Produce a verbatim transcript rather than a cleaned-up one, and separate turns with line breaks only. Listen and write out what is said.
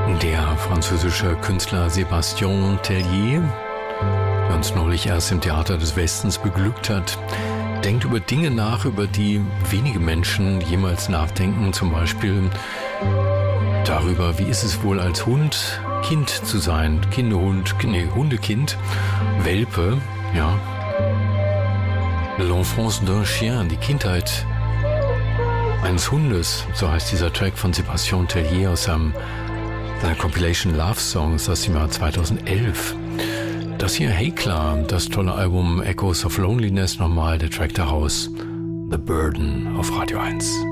Der französische Künstler Sébastien Tellier, der uns neulich erst im Theater des Westens beglückt hat, denkt über Dinge nach, über die wenige Menschen jemals nachdenken. Zum Beispiel darüber, wie ist es wohl als Hund, Kind zu sein. Kinderhund, nee, Hundekind, Welpe, ja. L'enfance d'un chien, die Kindheit eines Hundes, so heißt dieser Track von Sébastien Tellier aus seinem, seiner Compilation Love Songs aus dem Jahr zweitausendelf. Das hier Heikla, das tolle Album Echoes of Loneliness, nochmal der Track daraus, The Burden auf Radio eins.